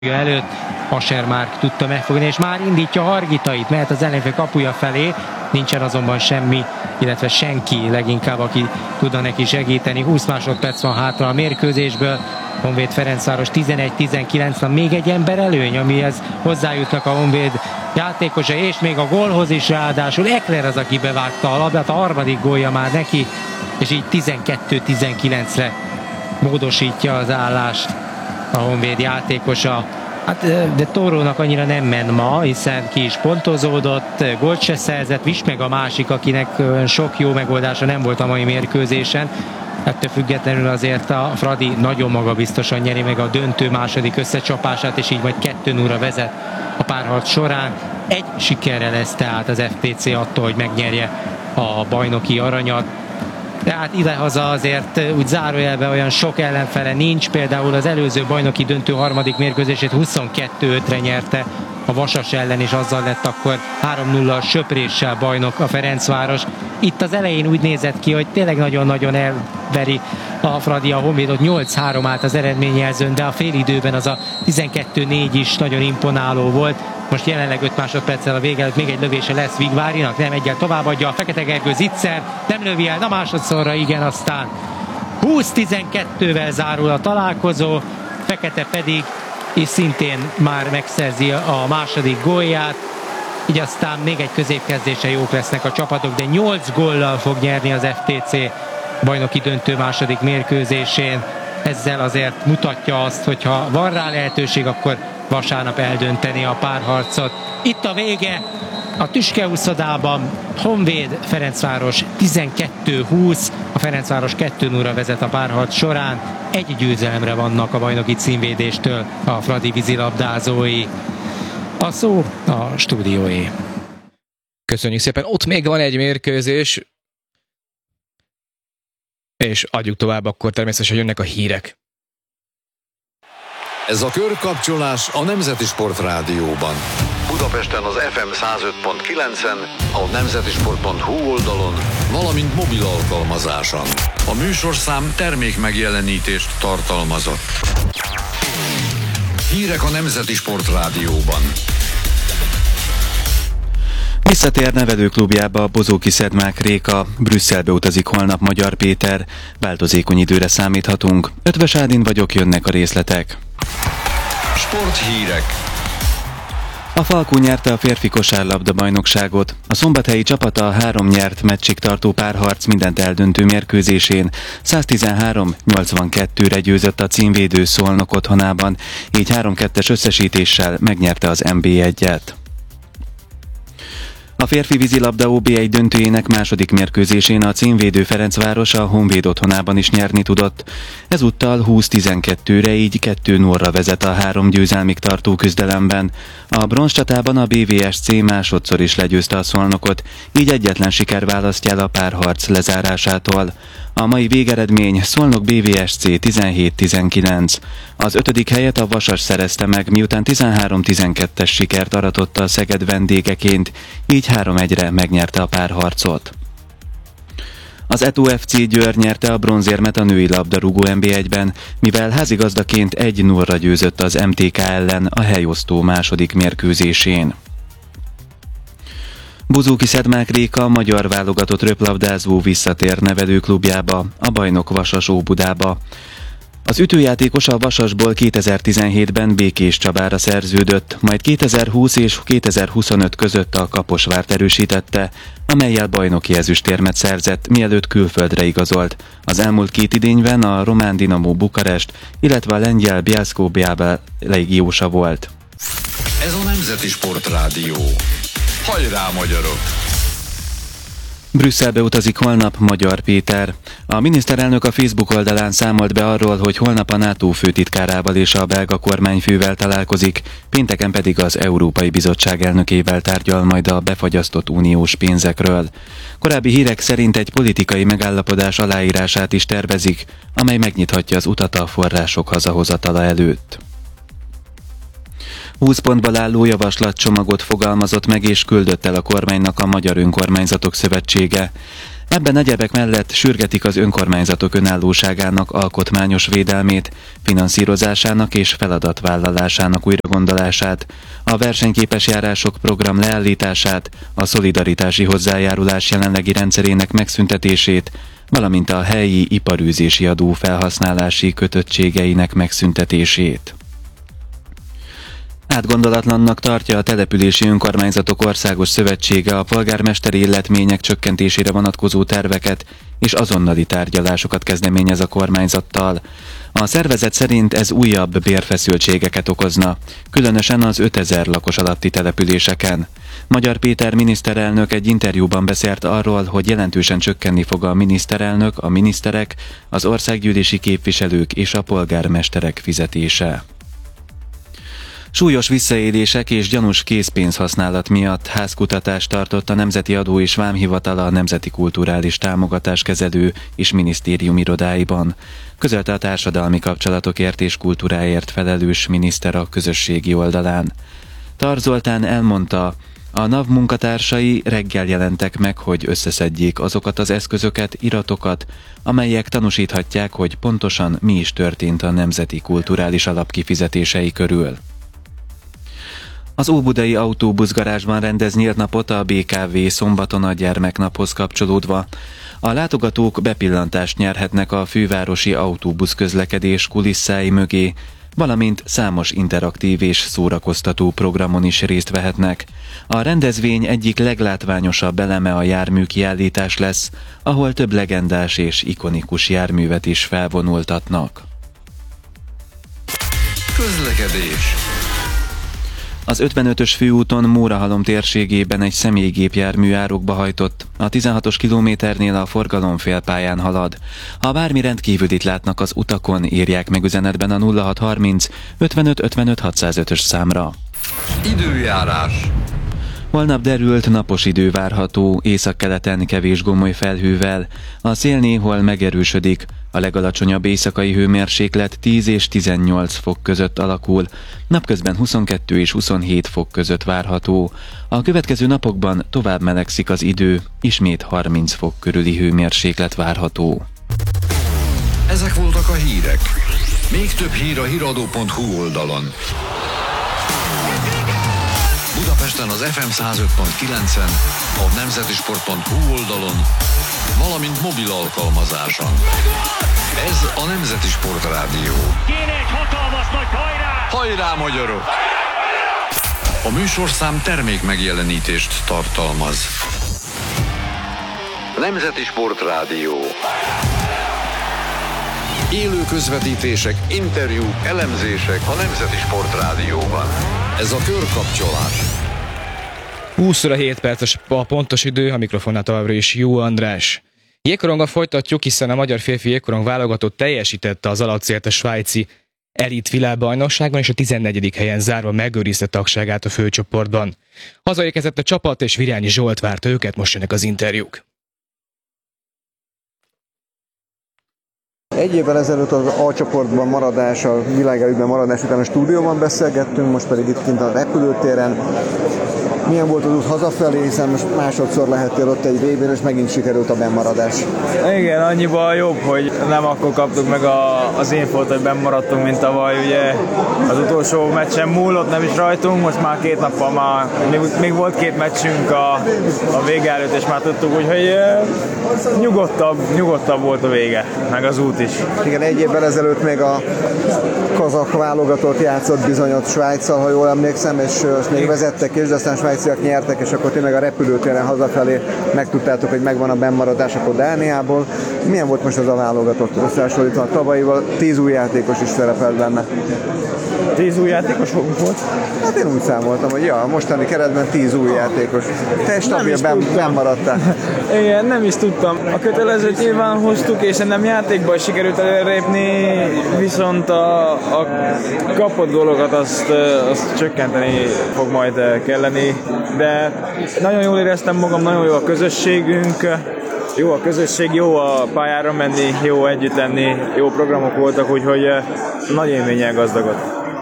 előtt Ascher Márk tudta megfogni, és már indítja Hargitait, mehet az ellenfél kapuja felé, nincsen azonban semmi, illetve senki leginkább, aki tudna neki segíteni. 20 másodperc van hátra a mérkőzésből, Honvéd Ferencváros 11-19, még egy ember előny, amihez hozzájutnak a Honvéd játékosa, és még a gólhoz is ráadásul Ekler az, aki bevágta a labdát, a harmadik gólja már neki, és így 12-19-re módosítja az állást a Honvéd játékosa. Hát, de Torónak annyira nem ment ma, hiszen ki is pontozódott, gólt se szerzett, Viss meg a másik, akinek sok jó megoldása nem volt a mai mérkőzésen. Ettől függetlenül azért a Fradi nagyon magabiztosan nyeri meg a döntő második összecsapását, és így majd 2-0-ra vezet a párharc során. Egy sikerre lesz tehát az FPC attól, hogy megnyerje a bajnoki aranyat. Tehát idehaza azért úgy zárójelben olyan sok ellenfele nincs, például az előző bajnoki döntő harmadik mérkőzését 22-5-re nyerte a Vasas ellen, és azzal lett akkor 3-0 söpréssel bajnok a Ferencváros. Itt az elején úgy nézett ki, hogy tényleg nagyon-nagyon elveri a Fradi a Honvédot, 8-3 állt az eredményjelzőn, de a félidőben az a 12-4 is nagyon imponáló volt. Most jelenleg 5 másodperccel a vége előtt még egy lövése lesz Vigvárinak, nem, egyel továbbadja a Fekete Gergő Zicser, nem lövi el, na másodszorra igen, aztán 20-12-vel zárul a találkozó, Fekete pedig és szintén már megszerzi a második gólját, így aztán még egy középkezdése jók lesznek a csapatok, de 8 góllal fog nyerni az FTC bajnoki döntő második mérkőzésén. Ezzel azért mutatja azt, hogy ha van rá lehetőség, akkor vasárnap eldönteni a párharcot. Itt a vége a Tüske-úszodában, Honvéd Ferencváros 12-20, a Ferencváros 2-0-ra vezet a párharc során, egy győzelemre vannak a bajnoki címvédéstől a Fradi vízilabdázói. A szó a stúdióé. Köszönjük szépen, ott még van egy mérkőzés, és adjuk tovább, akkor természetesen jönnek a hírek. Ez a körkapcsolás a Nemzeti Sport Rádióban. Budapesten az FM 105.9-en, a nemzetisport.hu oldalon, valamint mobil alkalmazáson. A műsorszám termék megjelenítést tartalmazott. Hírek a Nemzeti Sport Rádióban. Visszatér nevelőklubjába Bozóki Szedmák Réka, Brüsszelbe utazik holnap Magyar Péter, változékony időre számíthatunk. Ötvös Ádin vagyok, jönnek a részletek. Sporthírek. A Falkó nyerte a férfi kosárlabda bajnokságot. A szombathelyi csapata a 3 nyert meccsig tartó párharc mindent eldöntő mérkőzésén 113-82-re győzött a címvédő Szolnok otthonában, így 3-2-es összesítéssel megnyerte az NB1-et. A férfi vízilabda OB1 döntőjének második mérkőzésén a címvédő Ferencváros a Honvéd otthonában is nyerni tudott. Ezúttal 20-12-re, így 2-0-ra vezet a 3 győzelmig tartó küzdelemben. A bronzcsatában a BVSC másodszor is legyőzte a Szolnokot, így egyetlen siker választja el a párharc lezárásától. A mai végeredmény Szolnok BVSC 17-19. Az 5. helyet a Vasas szerezte meg, miután 13-12-es sikert aratott a Szeged vendégeként, így 3-1-re megnyerte a párharcot. Az Eto FC Győr nyerte a bronzérmet a női labdarúgó NB1-ben, mivel házigazdaként 1-0-ra győzött az MTK ellen a helyosztó második mérkőzésén. Bozóki Szedmák Réka, magyar válogatott röplabdázó visszatér nevelőklubjába, a bajnok Vasas Óbudába. Az ütőjátékos a Vasasból 2017-ben Békés Csabára szerződött, majd 2020 és 2025 között a Kaposvárt erősítette, amellyel bajnoki ezüstérmet szerzett, mielőtt külföldre igazolt. Az elmúlt 2 idényben a román Dinamo Bukarest, illetve a lengyel Bielsko-Biała légiósa volt. Ez a Nemzeti Sport Rádió. Hajrá, magyarok! Brüsszelbe utazik holnap Magyar Péter. A miniszterelnök a Facebook oldalán számolt be arról, hogy holnap a NATO főtitkárával és a belga kormányfővel találkozik, pénteken pedig az Európai Bizottság elnökével tárgyal majd a befagyasztott uniós pénzekről. Korábbi hírek szerint egy politikai megállapodás aláírását is tervezik, amely megnyithatja az utat a források hazahozatala előtt. 20 pontból álló javaslatcsomagot fogalmazott meg és küldött el a kormánynak a Magyar Önkormányzatok Szövetsége. Ebben egyebek mellett sürgetik az önkormányzatok önállóságának alkotmányos védelmét, finanszírozásának és feladatvállalásának újragondolását, a versenyképes járások program leállítását, a szolidaritási hozzájárulás jelenlegi rendszerének megszüntetését, valamint a helyi iparűzési adó felhasználási kötöttségeinek megszüntetését. Átgondolatlannak tartja a Települési Önkormányzatok Országos Szövetsége a polgármesteri illetmények csökkentésére vonatkozó terveket, és azonnali tárgyalásokat kezdeményez a kormányzattal. A szervezet szerint ez újabb bérfeszültségeket okozna, különösen az 5000 lakos alatti településeken. Magyar Péter miniszterelnök egy interjúban beszélt arról, hogy jelentősen csökkenni fog a miniszterelnök, a miniszterek, az országgyűlési képviselők és a polgármesterek fizetése. Súlyos visszaélések és gyanús készpénzhasználat miatt házkutatást tartott a Nemzeti Adó és Vámhivatal a Nemzeti Kulturális Támogatáskezelő és Minisztérium irodáiban, közölte a társadalmi kapcsolatokért és kultúráért felelős miniszter a közösségi oldalán. Tar Zoltán elmondta, a NAV munkatársai reggel jelentek meg, hogy összeszedjék azokat az eszközöket, iratokat, amelyek tanúsíthatják, hogy pontosan mi is történt a Nemzeti Kulturális Alap kifizetései körül. Az óbudai autóbuszgarázsban rendez nyílt napot a BKV szombaton a gyermeknaphoz kapcsolódva. A látogatók bepillantást nyerhetnek a fővárosi autóbuszközlekedés kulisszái mögé, valamint számos interaktív és szórakoztató programon is részt vehetnek. A rendezvény egyik leglátványosabb eleme a járműkiállítás lesz, ahol több legendás és ikonikus járművet is felvonultatnak. Közlekedés. Az 55-ös főúton Mórahalom térségében egy személygépjármű árokba hajtott. A 16-os kilométernél a forgalom félpályán halad. Ha bármi rendkívülit látnak az utakon, írják meg üzenetben a 0630 55 55 605-ös számra. Időjárás. Holnap derült, napos idő várható, északkeleten kevés gomoly felhővel. A szél néhol megerősödik, a legalacsonyabb éjszakai hőmérséklet 10 és 18 fok között alakul, napközben 22 és 27 fok között várható. A következő napokban tovább melegszik az idő, ismét 30 fok körüli hőmérséklet várható. Ezek voltak a hírek. Még több hír a hiradó.hu oldalon. Budapesten az FM 105.9-en, a nemzetisport.hu oldalon, valamint mobil alkalmazáson. Ez a Nemzeti Sport Rádió. Kéne egy hatalmas nagy hajrá! Hajrá, magyarok! A műsorszám termék megjelenítést tartalmaz. Nemzeti Sport Rádió. Élő közvetítések, interjúk, elemzések a Nemzeti Sport Rádióban. Ez a körkapcsolás. 20 óra 7 perces a pontos idő, a mikrofonnál továbbra is Jó András. Jégkoronggal folytatjuk, hiszen a magyar férfi jégkorong válogatott teljesítette az alapcélt a svájci elit világbajnokságban, és a 14. helyen zárva megőrizte tagságát a főcsoportban. Hazaérkezett a csapat, és Virányi Zsolt várta őket, most jönnek az interjúk. Egy évvel ezelőtt az A csoportban maradás, a világelitben maradás után a stúdióban beszélgettünk, most pedig itt kint a repülőtéren. Milyen volt az út hazafelé, hiszen most másodszor lehettél ott egy VB-n, és megint sikerült a bennmaradás. Igen, annyiban jobb, hogy nem akkor kaptuk meg az infót, hogy bennmaradtunk, mint tavaly. Ugye az utolsó meccsen múlott, nem is rajtunk, most már 2 nappal már, még volt 2 meccsünk a vége előtt, és már tudtuk, úgyhogy nyugodtabb volt a vége, meg az út is. Igen, egy évvel ezelőtt még a kazakh válogatott játszott bizony ott Svájccal, ha jól emlékszem, és még vezettek is, de aztán svájciak nyertek, és akkor tényleg a repülőtéren hazafelé megtudtátok, hogy megvan a bennmaradás akkor Dániából. Milyen volt most ez a válogatott összehasonlítva a tavalyival? 10 új játékos is szerepelt benne. 10 új játékos volt? Hát én úgy számoltam, hogy ja, a mostani keretben 10 új játékos. Te stabil bennmaradtál. Igen, nem is tudtam. A kötelezőt nyilván hoztuk, és nem játékban sikerült előrépni, viszont a kapott gólokat azt csökkenteni fog majd kelleni, de nagyon jól éreztem magam, nagyon jó a közösségünk, jó a közösség, jó a pályára menni, jó együtt lenni, jó programok voltak, úgyhogy nagy élménnyel gazdagot.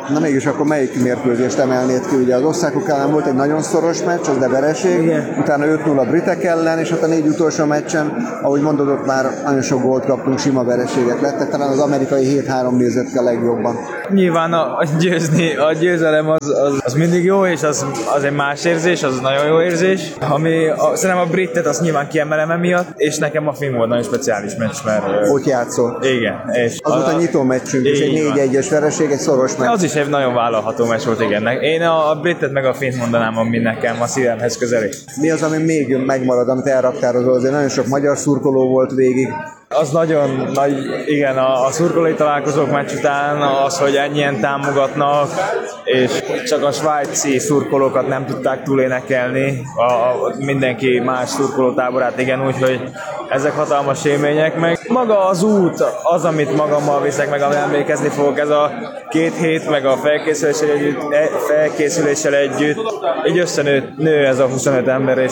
Na mégis akkor melyik mérkőzést emelnéd ki? Ugye az osztrákok ellen volt egy nagyon szoros meccs, az de vereség, utána 5-0 a britek ellen, és hát a 4 utolsó meccsen, ahogy mondod, ott már nagyon sok gólt kaptunk, sima vereségek lettek, talán az amerikai 7-3 nézett ki a legjobban. Nyilván a győzelem az mindig jó, és az egy más érzés, az nagyon jó érzés. Szerintem a britet azt nyilván kiemelem emiatt, és nekem a finn volt nagyon speciális meccs, mert... Ott játszol. Igen. És az volt a nyitó meccsünk, és egy 4-1-es vereség, egy szoros meccs. Az is egy nagyon vállalható meccs volt, igen. Én a britet meg a finn mondanám, ami nekem a szívemhez közeli. Mi az, ami még megmarad, amit elraktározol? Azért nagyon sok magyar szurkoló volt végig. Az nagyon nagy, igen, a szurkolói találkozók meccs után az, hogy ennyien támogatnak, és csak a svájci szurkolókat nem tudták túlénekelni, mindenki más szurkolótáborát, igen, úgyhogy ezek hatalmas élmények, meg maga az út, az, amit magammal viszek, meg amit emlékezni fogok, ez a 2 hét, meg a felkészüléssel együtt, így összenő ez a 25 ember, és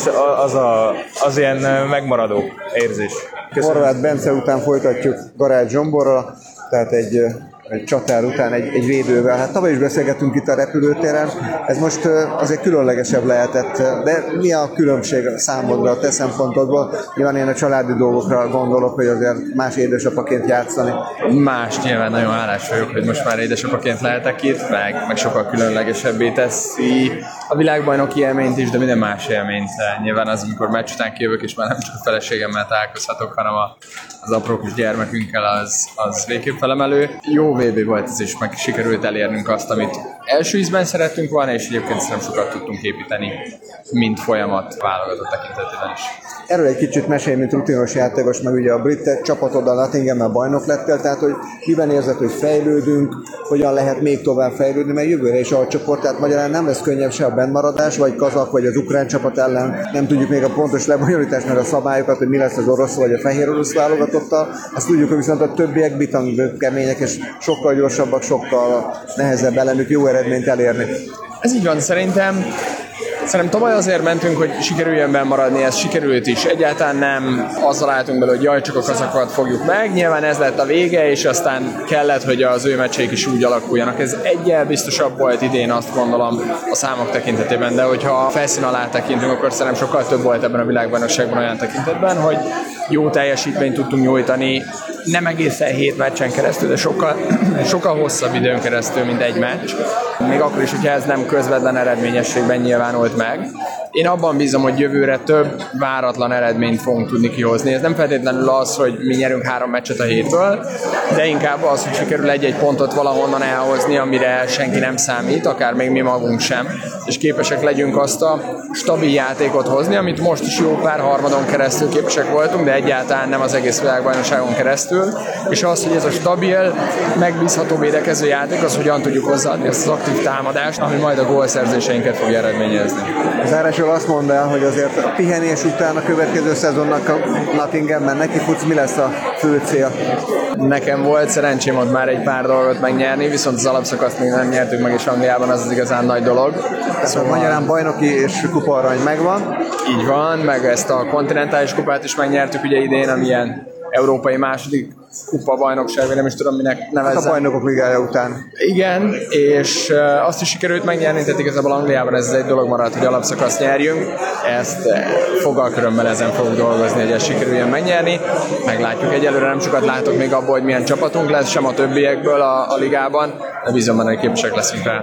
az ilyen megmaradó érzés. Horváth Bence után folytatjuk Garács Zsomborral, tehát egy csatár után egy védővel. Hát tavaly is beszélgettünk itt a repülőtéren, ez most azért különlegesebb lehetett, de mi a különbség számodra, a te szempontodból? Nyilván én a családi dolgokra gondolok, hogy azért más édesapaként játszani. Más, nyilván nagyon hálás vagyok, hogy most már édesapaként lehetek itt, meg sokkal különlegesebbé teszi a világbajnoki élményt is, de minden más élményt. Nyilván az, amikor meccs után kijövök, és már nem csak a feleségemmel találkozhatok, hanem az apró kis gyermekünkkel, az végképp felemelő. Jó VB volt ez is, meg sikerült elérnünk azt, amit első ízben szerettünk volna, és egyébként nem sokat tudtunk építeni, mint folyamat válogatott tekintetében is. Erről egy kicsit mesélj, mint rutinos játékos, meg ugye a brit csapatod a Nottinhammel bajnok lettél, tehát hogy miben érzed, hogy fejlődünk, hogyan lehet még tovább fejlődni, mert jövőre is a csoport, tehát magyarán nem lesz könnyebb se a bennmaradás, vagy kazak, vagy az ukrán csapat ellen, nem tudjuk még a pontos lebonyolítást, meg a szabályokat, hogy mi lesz az orosz vagy a fehér orosz válogatottal. Azt tudjuk, hogy viszont a többiek bitang kemények, és sokkal gyorsabbak, sokkal nehezebb ellenük jó eredményt elérni. Ez így van, szerintem tavaly azért mentünk, hogy sikerüljön bennmaradni, ez sikerült is. Egyáltalán nem azzal álltunk bele, hogy jaj, csak a kazakokat fogjuk meg. Nyilván ez lett a vége, és aztán kellett, hogy az ő meccseik is úgy alakuljanak. Ez egyel biztosabb volt idén, azt gondolom, a számok tekintetében, de hogyha a felszín alá tekintünk, akkor szerintem sokkal több volt ebben a világbajnokságban olyan tekintetben, hogy jó teljesítményt tudtunk nyújtani, nem egészen 7 meccsen keresztül, de sokkal hosszabb időn keresztül, mint egy meccs. Még akkor is, hogyha ez nem közvetlen eredményességben nyilvánult meg. Én abban bízom, hogy jövőre több váratlan eredményt fogunk tudni kihozni. Ez nem feltétlenül az, hogy mi nyerünk 3 meccset a hétből, de inkább az, hogy sikerül egy-egy pontot valahonnan elhozni, amire senki nem számít, akár még mi magunk sem, és képesek legyünk azt a stabil játékot hozni, amit most is jó pár harmadon keresztül képesek voltunk, de egyáltalán nem az egész világbajnokságon keresztül, és az, hogy ez a stabil, megbízható védekező játék, az hogyan tudjuk hozzáadni ezt az aktív támadást, ami majd a gólszerzéseinket fogja eredményezni. Zárásról azt mondd el, hogy azért a pihenés után a következő szezonnak a Nottinghamben nekifutsz, mi lesz a fő cél? Nekem volt szerencsém ott már egy pár dolgot megnyerni, viszont az alapszakaszt még nem nyertük meg, és Angliában az igazán nagy dolog. Szóval magyarán bajnoki és kupaarany megvan. Így van, meg ezt a kontinentális kupát is megnyertük ugye idén, amilyen európai második kupa-bajnokság, nem is tudom, minek nevezzem. A bajnokok ligája után. Igen, és azt is sikerült megnyerni, tehát igazából Angliában ez egy dolog maradt, hogy alapszakaszt nyerjünk. Ezt fogalkörömmel ezen fogunk dolgozni, hogy ezt sikerüljön megnyerni. Meglátjuk, egyelőre nem sokat látok még abból, hogy milyen csapatunk lesz, sem a többiekből a ligában, de bízom benne, hogy képesek leszünk rá.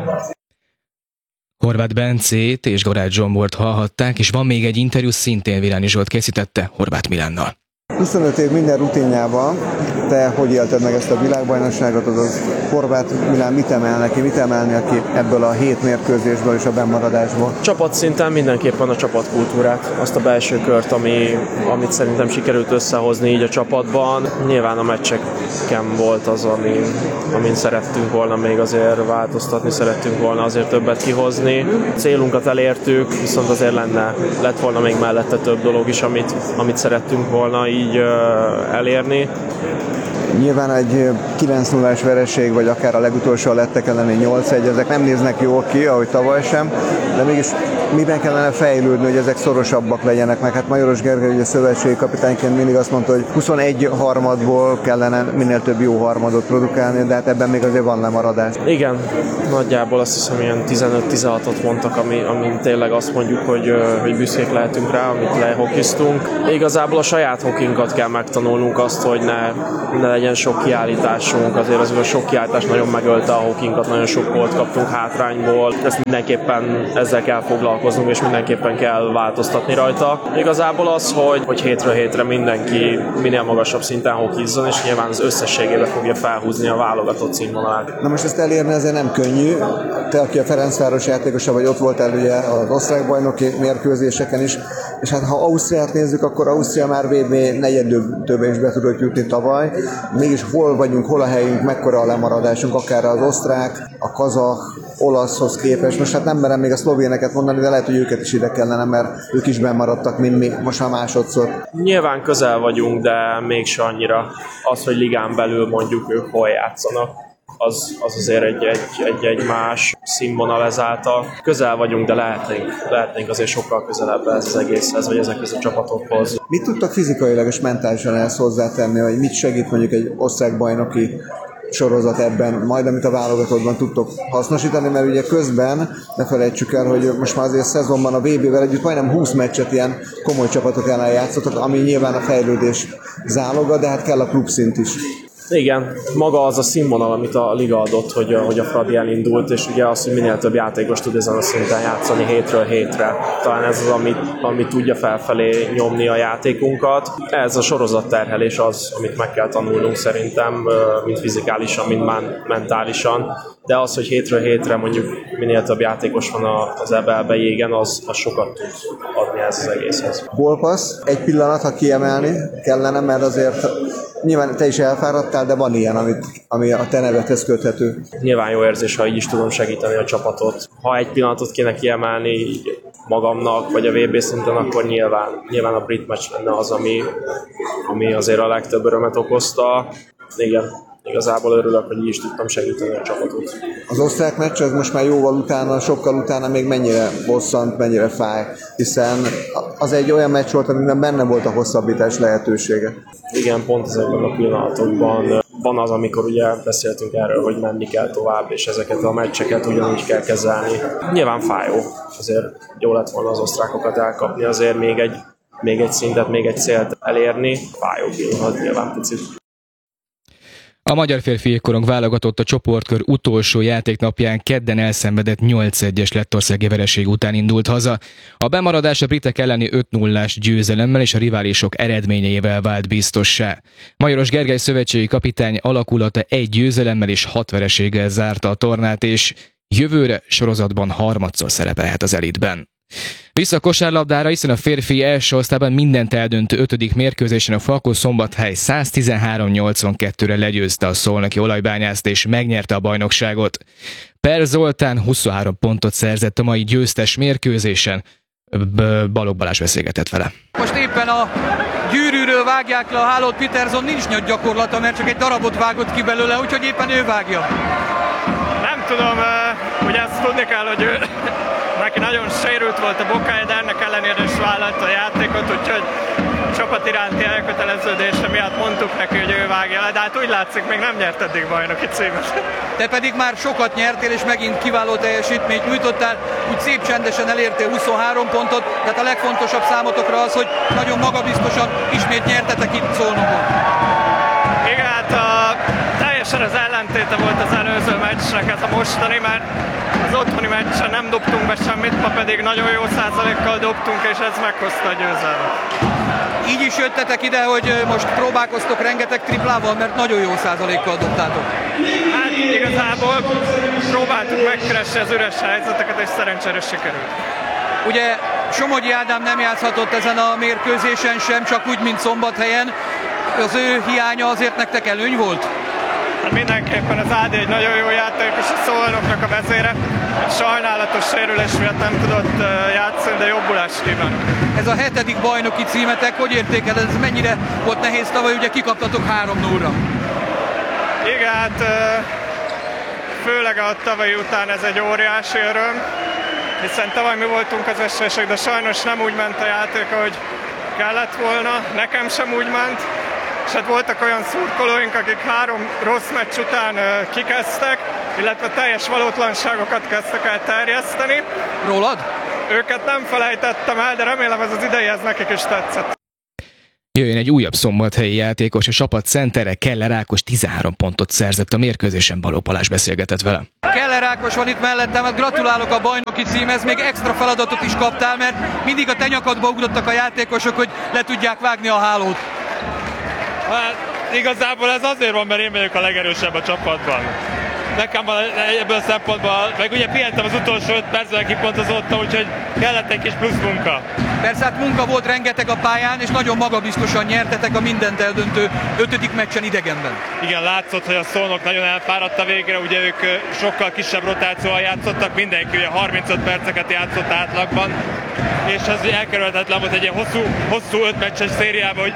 Horváth Bencét és Garács Zsombort hallhatták, és van még egy interjú, szintén Virányi Zsolt készítette Horváth Milánnal. 25 év minden rutinjában, te hogy élted meg ezt a világbajnokságot, az Horváth Milán mit emelni ki ebből a 7 mérkőzésből és a bennmaradásból? Csapatszinten mindenképpen a csapatkultúrát, azt a belső kört, amit szerintem sikerült összehozni így a csapatban. Nyilván a meccseken volt az, amin szerettünk volna még azért változtatni, szerettünk volna azért többet kihozni. Célunkat elértük, viszont azért lett volna még mellette több dolog is, amit szerettünk volna így elérni. Nyilván egy 9-0-ás vereség, vagy akár a legutolsó a lettek elleni 8-1, ezek nem néznek jól ki, ahogy tavaly sem, de mégis miben kellene fejlődni, hogy ezek szorosabbak legyenek, meg hát Majoros Gergely ugye szövetségi kapitányként mindig azt mondta, hogy 21 harmadból kellene minél több jó harmadot produkálni, de hát ebben még azért van lemaradás. Igen, nagyjából azt hiszem ilyen 15-16-ot mondtak, amin tényleg azt mondjuk, hogy büszkék lehetünk rá, amit lehokiztunk. Igazából a saját hokinkat kell megtanulnunk, azt, hogy ne legyen sok kiállításunk, azért a sok kiállítás nagyon megölte a hokinkat, nagyon sok gólt kaptunk hátrányból, ezt mindenképpen ezzel kell foglalkoznunk, és mindenképpen kell változtatni rajta. Igazából az, hogy hétről hétre mindenki minél magasabb szinten hokizzon, és nyilván az összességébe fogja felhúzni a válogatott színvonalát. Na most ezt elérni azért nem könnyű. Te, aki a Ferencváros játékosa vagy, ott voltál ugye az osztrák bajnoki mérkőzéseken is, és hát ha Ausztriát nézzük, akkor Ausztria már VB negyeddöntőbe is be tudott jutni tavaly. Mégis hol vagyunk, hol a helyünk, mekkora a lemaradásunk, akár az osztrák, a kazah, olaszhoz képest. Most hát nem merem még a szlovéneket mondani, de lehet, hogy őket is ide kellene, mert ők is bennmaradtak, mint mi, most már másodszor. Nyilván közel vagyunk, de mégse annyira. Az, hogy ligán belül mondjuk ők hol játszanak, az azért egy más színvonal ezáltal. Közel vagyunk, de lehetnénk azért sokkal közelebb ez az egészhez, vagy ezekhez a csapatokhoz. Mit tudtak fizikailag és mentálisan ezt hozzátenni, hogy mit segít mondjuk egy osztrák bajnoki sorozat ebben, majd amit a válogatottban tudtok hasznosítani, mert ugye közben ne felejtsük el, hogy most már azért szezonban a VB-vel együtt majdnem 20 meccset ilyen komoly csapatok ellen játszottak, ami nyilván a fejlődés záloga, de hát kell a klubszint is. Igen, maga az a színvonal, amit a liga adott, hogy a Fradi elindult, és ugye az, hogy minél több játékos tud ezen a szinten játszani hétről hétre. Talán ez az, amit tudja felfelé nyomni a játékunkat. Ez a sorozatterhelés az, amit meg kell tanulnunk szerintem, mind fizikálisan, mind mentálisan. De az, hogy hétről hétre mondjuk minél több játékos van az EBL-be jégen, az sokat tud adni ez az egészhez. Gólpassz, egy pillanat, ha kiemelni kellene, mert azért nyilván te is elfáradtál, de van ilyen, ami a te nevedhez köthető. Nyilván jó érzés, ha így is tudom segíteni a csapatot. Ha egy pillanatot kéne kiemelni magamnak, vagy a VB szinten, akkor nyilván a brit meccs lenne az, ami azért a legtöbb örömet okozta. Igen. Igazából örülök, hogy így is tudtam segíteni a csapatot. Az osztrák meccs az most már jóval utána, sokkal utána még mennyire bosszant, mennyire fáj, hiszen az egy olyan meccs volt, amiben benne volt a hosszabbítás lehetősége. Igen, pont ezekben a pillanatokban van az, amikor ugye beszéltünk erről, hogy menni kell tovább, és ezeket a meccseket ugyanúgy kell kezelni. Nyilván fájó, azért jó lett volna az osztrákokat elkapni, azért még egy szintet, még egy célt elérni. Fájó pillanat nyilván picit. A magyar férfi jégkorong válogatott a csoportkör utolsó játéknapján kedden elszenvedett 8-1-es lettországi vereség után indult haza. A bemaradás a britek elleni 5-0-ás győzelemmel és a riválisok eredményeivel vált biztossá. Majoros Gergely szövetségi kapitány alakulata 1 győzelemmel és 6 vereséggel zárta a tornát, és jövőre sorozatban harmadszor szerepelhet az elitben. Vissza a kosárlabdára, hiszen a férfi első osztályban mindent eldöntő 5. mérkőzésen a Falkó-Szombathely 113-82-re legyőzte a szolnoki olajbányászt és megnyerte a bajnokságot. Per Zoltán 23 pontot szerzett a mai győztes mérkőzésen. Balogh Balázs beszélgetett vele. Most éppen a gyűrűről vágják le a hálót, Peterson nincs nagy gyakorlata, mert csak egy darabot vágott ki belőle, úgyhogy éppen ő vágja. Nem tudom, ugye ezt tudni kell, hogy neki nagyon sérült volt a bokája, de ennek ellenére is vállalta a játékot, úgyhogy csapat iránti elköteleződése miatt mondtuk neki, hogy ő vágja le, de hát úgy látszik, még nem nyert eddig bajnoki címet. Te pedig már sokat nyertél, és megint kiváló teljesítményt nyújtottál, úgy szép csendesen elértél 23 pontot, tehát a legfontosabb számotokra az, hogy nagyon magabiztosan ismét nyertetek itt Szolnokon. Igen, hát teljesen az ellentéte volt az előző meccsnek ez a mostani, mert az otthoni meccsen nem dobtunk be semmit, ma pedig nagyon jó százalékkal dobtunk, és ez meghozta a győzelmet. Így is jöttetek ide, hogy most próbálkoztok rengeteg triplával, mert nagyon jó százalékkal dobtátok. Hát igazából próbáltuk megkeresni az üres helyzeteket, és szerencsére sikerült. Ugye Somogyi Ádám nem játszhatott ezen a mérkőzésen sem, csak úgy, mint Szombathelyen. Az ő hiánya azért nektek előny volt? Hát mindenképpen az Ádi egy nagyon jó játékos, a Szolnoknak a vezére. Sajnálatos sérülés miatt nem tudott játszani, de jobbulást kívánok. Ez a 7. bajnoki címetek, hogy értékeled, ez mennyire volt nehéz tavaly, ugye kikaptatok 3-0-ra? hát főleg a tavalyi után ez egy óriási öröm, hiszen tavaly mi voltunk az esélyesek, de sajnos nem úgy ment a játék, ahogy kellett volna, nekem sem úgy ment, és hát voltak olyan szurkolóink, akik 3 rossz meccs után kikezdtek, illetve teljes valótlanságokat kezdtek el terjeszteni. Rólad? Őket nem felejtettem el, de remélem ez az idei ez nekik is tetszett. Jöjjön egy újabb szombathelyi játékos, a csapat centere Keller Ákos 13 pontot szerzett a mérkőzésen, Balogh Balázs beszélgetett vele. Keller Ákos van itt mellettem, hát gratulálok a bajnoki címhez, még extra feladatot is kaptál, mert mindig a te nyakadba ugrottak a játékosok, hogy le tudják vágni a hálót. Hát igazából ez azért van, mert én vagyok a legerősebb a csapatban. Nekem ebből a szempontból, meg ugye pihentem az utolsó 5 percben kipontozottam, úgyhogy kellett egy kis plusz munka. Persze hát munka volt rengeteg a pályán, és nagyon magabiztosan nyertetek a mindent eldöntő 5. meccsen idegenben. Igen, látszott, hogy a Szolnok nagyon elfáradt a végre, ugye ők sokkal kisebb rotációval játszottak, mindenki ugye 35 perceket játszott átlagban, és ez elkerülhetetlen volt egy ilyen hosszú 5 meccses szériában,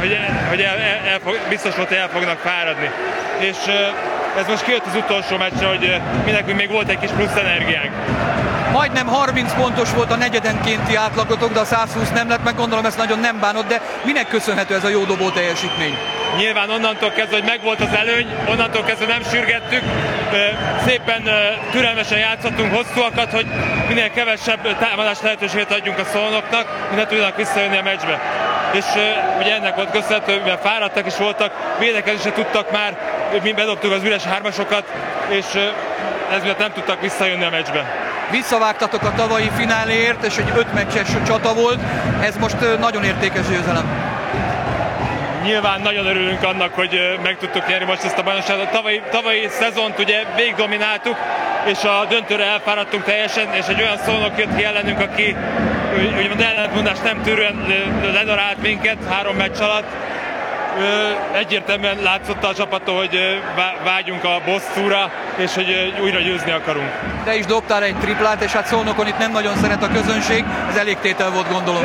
hogy biztos volt, hogy el fognak fáradni. És ez most kijött az utolsó meccsre, hogy mindenkünk még volt egy kis plusz energiánk. Majdnem 30 pontos volt a negyedenkénti átlagotok, de a 120 nem lett meg, gondolom ezt nagyon nem bánod, de minek köszönhető ez a jó dobó teljesítmény? Nyilván onnantól kezdve, hogy megvolt az előny, onnantól kezdve nem sürgettük, szépen türelmesen játszottunk hosszúakat, hogy minél kevesebb támadás lehetőséget adjunk a Szolnoknak, minél tudnak visszajönni a meccsbe. És ugye ennek volt köszönhető, mivel fáradtak is voltak, védekezésre tudtak már, mi bedobtuk az üres hármasokat, és ez miatt nem tudtak visszajönni a meccsbe. Visszavágtatok a tavalyi fináléért, és egy 5 meccses csata volt, ez most nagyon értékes győzelem. Nyilván nagyon örülünk annak, hogy meg tudtuk nyerni most ezt a bajnokságot. Tavalyi szezont ugye végig domináltuk, és a döntőre elfáradtunk teljesen, és egy olyan Szolnok jött ki ellenünk, aki úgymond ellentmondást nem tűrően ledarált minket 3 meccs alatt. Egyértelműen látszott a csapattól, hogy vágyunk a bosszúra, és hogy újra győzni akarunk. Te is dobtál egy triplát, és hát Szolnokon itt nem nagyon szeret a közönség, ez elég tétel volt, gondolom.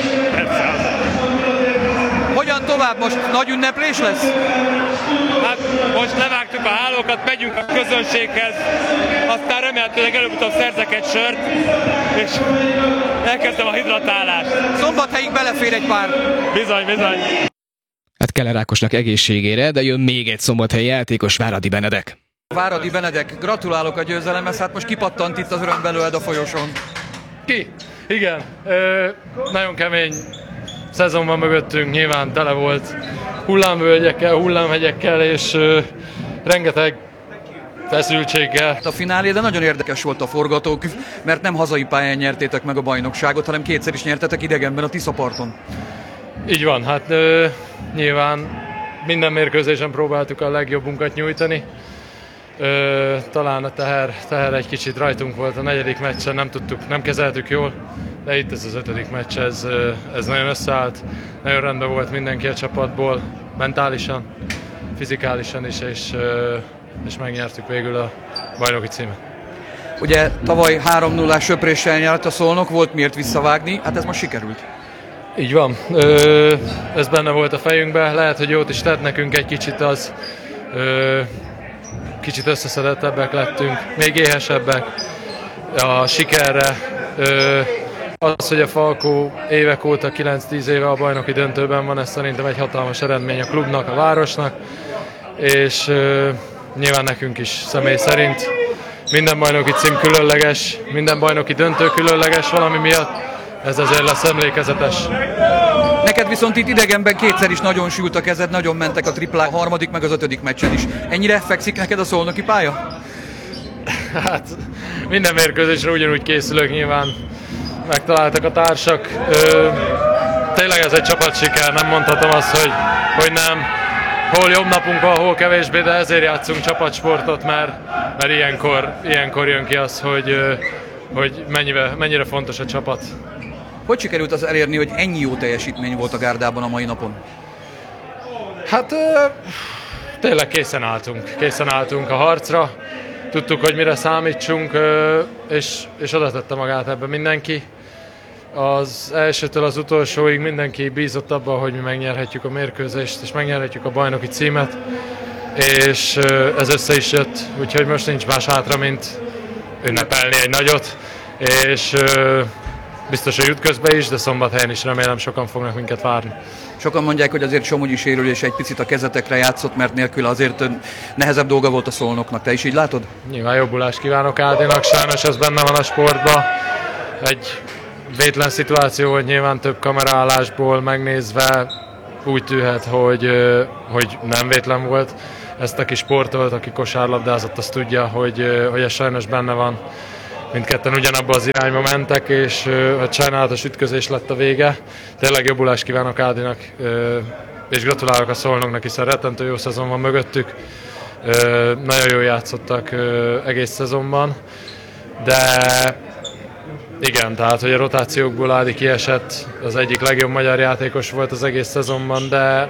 Hogyan tovább? Most nagy ünneplés lesz? Hát most levágtuk a hálókat, megyünk a közönséghez, aztán remélhetőleg előbb-utóbb szerzek egy sört, és elkezdem a hidratálást. Szombathelyig belefér egy pár. Bizony, bizony. Hát Keller Ákosnak egészségére, de jön még egy szombathelyi játékos, Váradi Benedek. Váradi Benedek, gratulálok a győzelemhez, hát most kipattant itt az öröm belőled a folyosón. Igen, nagyon kemény szezon van mögöttünk, nyilván tele volt hullámvölgyekkel, hullámhegyekkel és rengeteg feszültséggel. A finálé, de nagyon érdekes volt a forgatókönyv, mert nem hazai pályán nyertétek meg a bajnokságot, hanem kétszer is nyertetek idegenben a Tiszaparton. Így van, hát nyilván minden mérkőzésen próbáltuk a legjobbunkat nyújtani. Talán a teher egy kicsit rajtunk volt a 4. meccsen, nem kezeltük jól, de itt ez az 5. meccs, ez nagyon összeállt, nagyon rendben volt mindenki a csapatból, mentálisan, fizikálisan is, és megnyertük végül a bajnoki címet. Ugye tavaly 3-0-ás söpréssel nyert a Szolnok, volt miért visszavágni, hát ez most sikerült. Így van, ez benne volt a fejünkben, lehet, hogy jót is tett nekünk egy kicsit az, kicsit összeszedettebbek lettünk, még éhesebbek a sikerre. Az, hogy a Falkó évek óta, 9-10 éve a bajnoki döntőben van, ez szerintem egy hatalmas eredmény a klubnak, a városnak, és nyilván nekünk is személy szerint. Minden bajnoki cím különleges, minden bajnoki döntő különleges valami miatt, ez azért lesz emlékezetes. Neked viszont itt idegenben kétszer is nagyon sült a kezed, nagyon mentek a triplák, a 3. meg az 5. meccsen is. Ennyire fekszik neked a szolnoki pálya? Hát minden mérkőzésre ugyanúgy készülök, nyilván megtaláltak a társak. Tényleg ez egy csapatsiker, nem mondhatom azt, hogy nem. Hol jobb napunk van, hol kevésbé, de ezért játszunk csapatsportot, mert ilyenkor jön ki az, hogy mennyire fontos a csapat. Hogy sikerült az elérni, hogy ennyi jó teljesítmény volt a gárdában a mai napon? Hát tényleg készen álltunk a harcra, tudtuk, hogy mire számítsunk, és oda tette magát ebbe mindenki. Az elsőtől az utolsóig mindenki bízott abban, hogy mi megnyerhetjük a mérkőzést, és megnyerhetjük a bajnoki címet. és ez össze is jött, úgyhogy most nincs más hátra, mint ünnepelni egy nagyot, és biztos, hogy jut közbe is, de Szombathelyen is remélem sokan fognak minket várni. Sokan mondják, hogy azért Somogyi sérülés egy picit a kezetekre játszott, mert nélkül azért nehezebb dolga volt a Szolnoknak. Te is így látod? Nyilván jobbulást kívánok Ádinak, sajnos ez benne van a sportban. Egy vétlen szituáció volt, nyilván több kameraállásból megnézve úgy tűhet, hogy nem vétlen volt. Ezt aki sportolt, aki kosárlabdázott, azt tudja, hogy ez sajnos benne van. Mindketten ugyanabba az irányba mentek, és egy sajnálatos ütközés lett a vége. Tényleg jobbulást kívánok Ádinak, és gratulálok a Szolnoknak, hiszen rettentő jó szezon van mögöttük. Nagyon jól játszottak egész szezonban, de igen, tehát hogy a rotációkból Ádi kiesett, az egyik legjobb magyar játékos volt az egész szezonban, de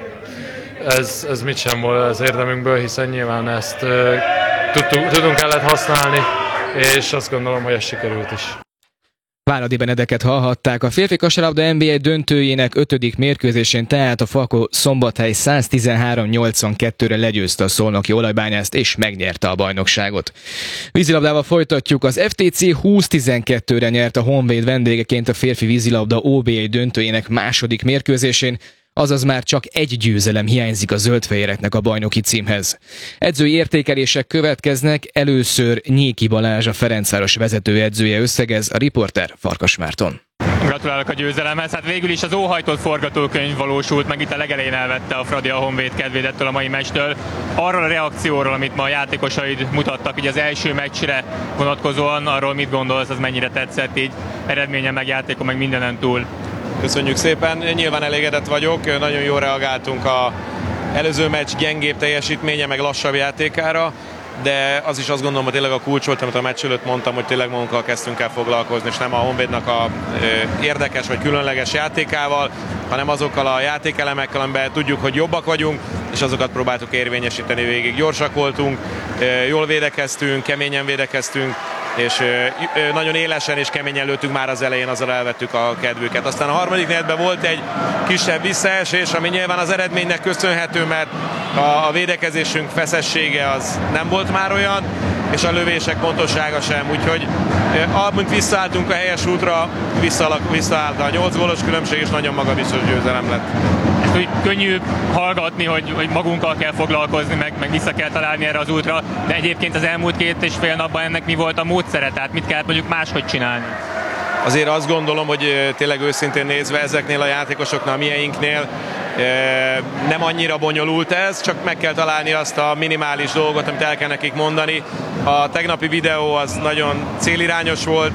ez mit sem volt az érdemünkből, hiszen nyilván ezt tudunk kellett használni, és azt gondolom, hogy ez sikerült is. Váradi Benedeket hallhatták. A férfi kosárlabda NBA döntőjének 5. mérkőzésén tehát a Falko Szombathely 113-82-re legyőzte a szolnoki olajbányászt és megnyerte a bajnokságot. Vízilabdával folytatjuk. Az FTC 20-12-re nyert a Honvéd vendégeként a férfi vízilabda OBA döntőjének 2. mérkőzésén, azaz már csak egy győzelem hiányzik a zöldfehéreknek a bajnoki címhez. Edzői értékelések következnek, először Nyéki Balázs, a Ferencváros vezetőedzője összegez, a riporter Farkas Márton. Gratulálok a győzelemhez. Hát végül is az óhajtott forgatókönyv valósult, meg itt a legelején elvette a Fradi a Honvéd kedvét ettől a mai meccstől. Arról a reakcióról, amit ma a játékosaid mutattak, ugye az első meccsre vonatkozóan, arról mit gondolsz, az mennyire tetszett így eredményen, meg játékon, meg mindenen túl? Köszönjük szépen, nyilván elégedett vagyok, nagyon jól reagáltunk az előző meccs gyengébb teljesítménye, meg lassabb játékára, de az is azt gondolom, hogy tényleg a kulcs volt, amit a meccs előtt mondtam, hogy tényleg magunkkal kezdtünk el foglalkozni, és nem a Honvédnak a érdekes vagy különleges játékával, hanem azokkal a játékelemekkel, amiben tudjuk, hogy jobbak vagyunk, és azokat próbáltuk érvényesíteni végig. Gyorsak voltunk, jól védekeztünk, keményen védekeztünk, és nagyon élesen és keményen lőttünk már az elején, azzal elvettük a kedvüket. Aztán a harmadik negyedben volt egy kisebb visszaesés, ami nyilván az eredménynek köszönhető, mert a védekezésünk feszessége az nem volt már olyan, és a lövések pontossága sem, úgyhogy amint visszaálltunk a helyes útra, visszaállt a 8 gólos különbség, és nagyon magabiztos győzelem lett. Ezt úgy könnyű hallgatni, hogy magunkkal kell foglalkozni, meg vissza kell találni erre az útra, de egyébként az elmúlt 2,5 napban ennek mi volt a módszere, tehát mit kellett mondjuk máshogy csinálni? Azért azt gondolom, hogy tényleg őszintén nézve ezeknél a játékosoknál, mieinknél nem annyira bonyolult ez, csak meg kell találni azt a minimális dolgot, amit el kell nekik mondani. A tegnapi videó az nagyon célirányos volt,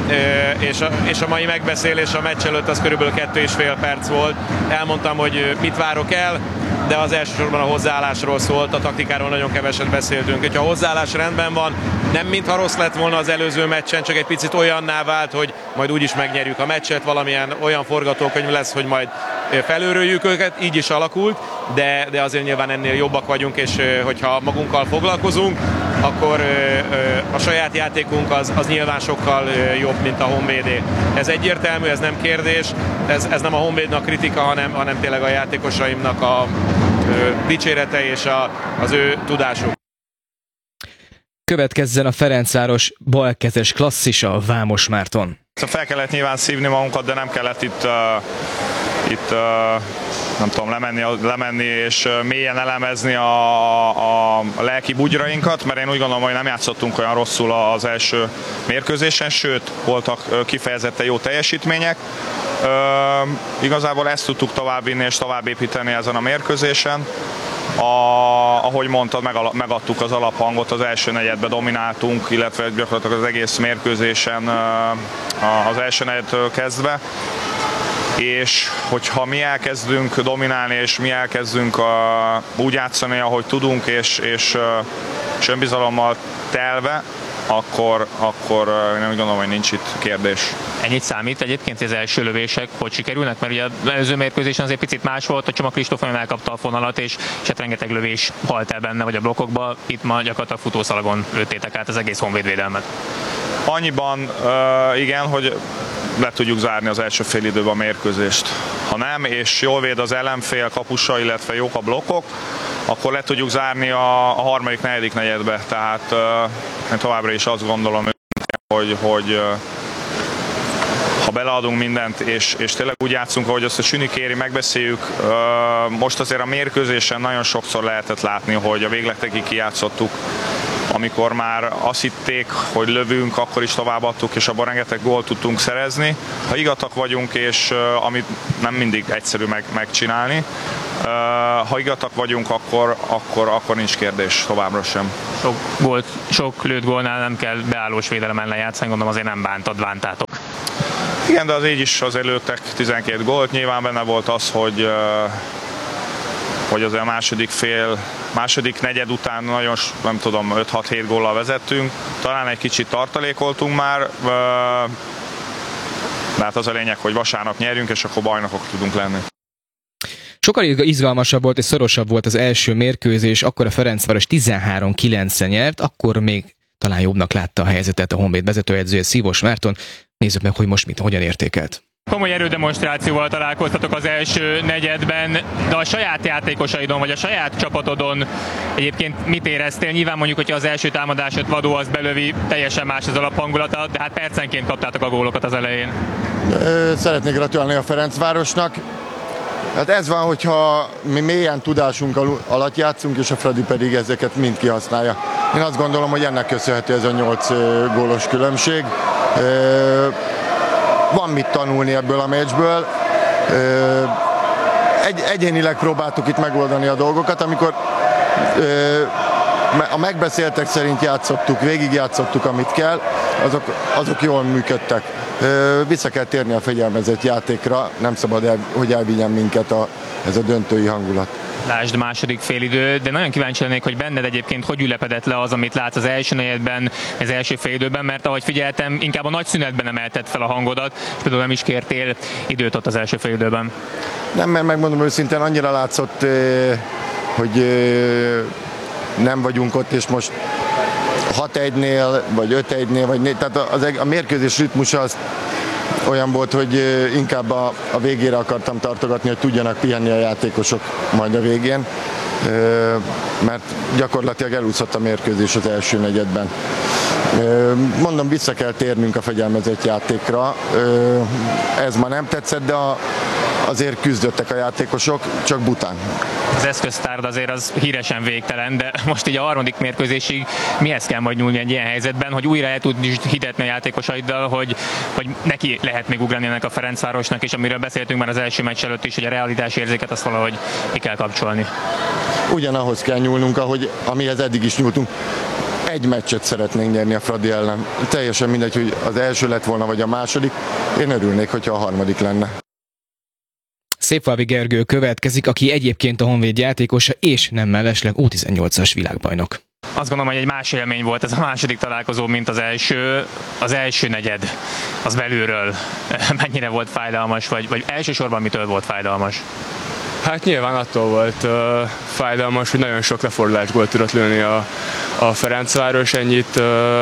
és a mai megbeszélés a meccs előtt az körülbelül 2,5 perc volt. Elmondtam, hogy mit várok el, de az elsősorban a hozzáállásról szólt, a taktikáról nagyon keveset beszéltünk. Hogyha a hozzáállás rendben van, nem mintha rossz lett volna az előző meccsen, csak egy picit olyanná vált, hogy majd úgyis megnyerjük a meccset, valamilyen olyan forgatókönyv lesz, hogy majd felőröljük őket, így is alakult, de azért nyilván ennél jobbak vagyunk, és hogyha magunkkal foglalkozunk, akkor a saját játékunk az nyilván sokkal jobb, mint a Honvédé. Ez egyértelmű, ez nem kérdés, ez nem a Honvédnak kritika, hanem tényleg a játékosaimnak a dicsérete és az ő tudásuk. Következzen a Ferencváros balkezes klasszisa, Vámos Márton. Fel kellett nyilván szívni magunkat, de nem kellett itt nem tudom, lemenni és mélyen elemezni a lelki bugyrainkat, mert én úgy gondolom, hogy nem játszottunk olyan rosszul az első mérkőzésen, sőt, voltak kifejezetten jó teljesítmények. Igazából ezt tudtuk továbbvinni és továbbépíteni ezen a mérkőzésen. Ahogy mondtad, megadtuk az alaphangot, az első negyedben domináltunk, illetve gyakorlatilag az egész mérkőzésen az első negyedtől kezdve. És hogyha mi elkezdünk dominálni, és mi elkezdünk úgy játszani, ahogy tudunk, és önbizalommal telve, akkor én úgy gondolom, hogy nincs itt kérdés. Ennyit számít egyébként az első lövések, hogy sikerülnek? Mert ugye az előző mérkőzésen azért picit más volt, hogy Csoma Kristóf nagyon elkapta a fonalat, és hát rengeteg lövés halt el benne, vagy a blokkokba. Itt ma gyakorlatilag futószalagon lőttétek át az egész honvédvédelmet. Annyiban igen, hogy le tudjuk zárni az első fél időben a mérkőzést. Ha nem, és jól véd az ellenfél kapusa, illetve jók a blokkok, akkor le tudjuk zárni a harmadik, negyedik negyedbe. Tehát én továbbra is azt gondolom, hogy ha beleadunk mindent, és tényleg úgy játszunk, ahogy azt a Süni kéri, megbeszéljük. Most azért a mérkőzésen nagyon sokszor lehetett látni, hogy a végletekig kijátszottuk. Amikor már azt hitték, hogy lövünk, akkor is továbbadtuk, és abban rengeteg gólt tudtunk szerezni. Ha igatak vagyunk, és amit nem mindig egyszerű megcsinálni, ha igatak vagyunk, akkor nincs kérdés, továbbra sem. Sok lőtt gólnál nem kell beállós védelem ellen játszani, gondolom azért nem bántátok. Igen, de az így is azért lőttek 12 gólt. Nyilván benne volt az, hogy azért a második negyed után nagyon, nem tudom, 5-6-7 góllal vezettünk. Talán egy kicsit tartalékoltunk már, de hát az a lényeg, hogy vasárnap nyerjünk, és akkor bajnokok tudunk lenni. Sokkal izgalmasabb volt és szorosabb volt az első mérkőzés, akkor a Ferencváros 13-9-en nyert, akkor még talán jobbnak látta a helyzetet a Honvéd vezetőedzője, Szívos Márton. Nézzük meg, hogy most hogyan értékelt. Komoly erődemonstrációval találkoztatok az első negyedben, de a saját játékosaidon, vagy a saját csapatodon egyébként mit éreztél? Nyilván mondjuk, hogyha az első támadásot Vadó az belövi, teljesen más az alaphangulata, de hát percenként kaptátok a gólokat az elején. Szeretnék gratulálni a Ferencvárosnak. Hát ez van, hogyha mi mélyen tudásunk alatt játszunk, és a Fradi pedig ezeket mind kihasználja. Én azt gondolom, hogy ennek köszönhető ez a 8 gólos különbség. Van mit tanulni ebből a meccsből. Egyénileg próbáltuk itt megoldani a dolgokat, amikor a megbeszéltek szerint játszottuk, végigjátszottuk, amit kell, azok jól működtek. Vissza kell térni a fegyelmezett játékra, nem szabad, hogy elvigyen minket ez a döntői hangulat. Lásd második félidő, de nagyon kíváncsi lennék, hogy benned egyébként hogy ülepedett le az, amit látsz az első negyedben, az első félidőben, mert ahogy figyeltem, inkább a nagy szünetben emelted fel a hangodat, és például nem is kértél időt ott az első félidőben. Nem, mert megmondom őszintén, annyira látszott, hogy nem vagyunk ott, és most 6-1-nél, vagy 5-1-nél, vagy 4, tehát a mérkőzés ritmusa az olyan volt, hogy inkább a végére akartam tartogatni, hogy tudjanak pihenni a játékosok majd a végén, mert gyakorlatilag elúszott a mérkőzés az első negyedben. Mondom, vissza kell térnünk a fegyelmezett játékra. Ez ma nem tetszett, de azért küzdöttek a játékosok, csak bután. Az eszköztárd azért az híresen végtelen, de most így a harmadik mérkőzésig mihez kell majd nyúlni egy ilyen helyzetben, hogy újra el tudni hitetni a játékosaiddal, hogy neki lehet még ugrani ennek a Ferencvárosnak, és amiről beszéltünk már az első meccs előtt is, hogy a realitás érzéket azt valahogy ki kell kapcsolni. Ugyanahhoz kell nyúlnunk, amihez eddig is nyúltunk. Egy meccset szeretnénk nyerni a Fradi ellen. Teljesen mindegy, hogy az első lett volna, vagy a második. Én örülnék, hogyha a harmadik lenne. Szépfalvi Gergő következik, aki egyébként a Honvéd játékosa, és nem mellesleg U18-as világbajnok. Azt gondolom, hogy egy más élmény volt ez a második találkozó, mint az első. Az első negyed, az belülről mennyire volt fájdalmas, vagy elsősorban mitől volt fájdalmas? Hát nyilván attól volt fájdalmas, hogy nagyon sok lefordulásból tudott lőni a Ferencváros, ennyit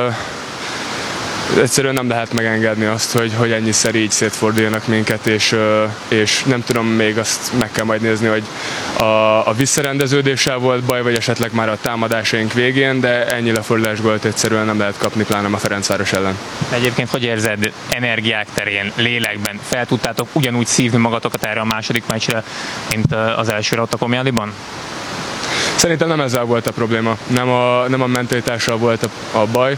egyszerűen nem lehet megengedni azt, hogy ennyiszer így szétforduljanak minket, és nem tudom, még azt meg kell majd nézni, hogy a visszarendeződéssel volt baj, vagy esetleg már a támadásaink végén, de ennyi lefordulásból egyszerűen nem lehet kapni, pláne a Ferencváros ellen. De egyébként hogy érzed energiák terén, lélekben? Fel tudtátok ugyanúgy szívni magatokat erre a második meccsre, mint az elsőre ott a Komjádiban? Szerintem nem ezzel volt a probléma, nem a mentalitással volt a baj.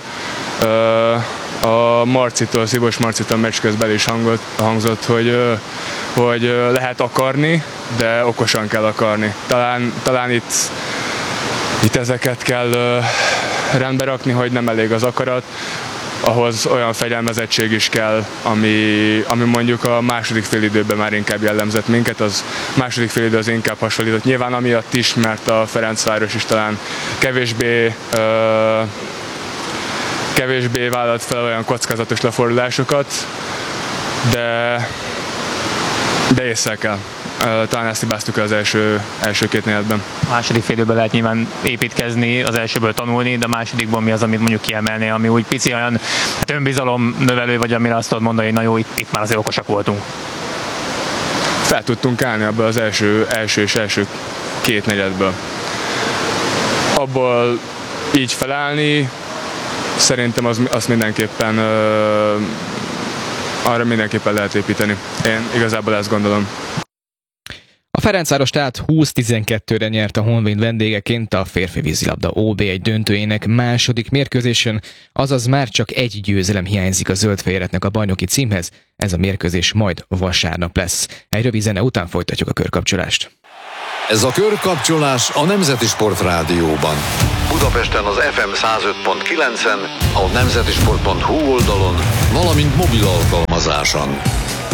A Marcitól, Szívos Marcitól meccs közben is hangzott, hogy lehet akarni, de okosan kell akarni. Talán itt ezeket kell rendbe rakni, hogy nem elég az akarat, ahhoz olyan fegyelmezettség is kell, ami mondjuk a második félidőben már inkább jellemzett minket, az második félidő az inkább hasonlított. Nyilván amiatt is, mert a Ferencváros is talán kevésbé vállalt fel olyan kockázatos lefordulásokat, de észre kell. Talán ezt hibáztuk el az első két negyedben. A második félidőben lehet nyilván építkezni, az elsőből tanulni, de a másodikban mi az, amit mondjuk kiemelni, ami úgy pici olyan önbizalom növelő, vagy amire azt tudod mondani, hogy na jó, itt már azért okosak voltunk. Fel tudtunk állni abból az első két negyedből. abból így felállni, szerintem az mindenképpen arra mindenképpen lehet építeni. Én igazából ezt gondolom. A Ferencváros tehát 20-12-re nyert a Honvéd vendégeként a férfi vízilabda OB1 döntőjének második mérkőzésen, azaz már csak egy győzelem hiányzik a zöldfehéretnek a bajnoki címhez, ez a mérkőzés majd vasárnap lesz. Egy rövid zene után folytatjuk a körkapcsolást. Ez a körkapcsolás a Nemzeti Sport Rádióban. Budapesten az FM 105.9-en, a nemzetisport.hu oldalon, valamint mobil alkalmazáson.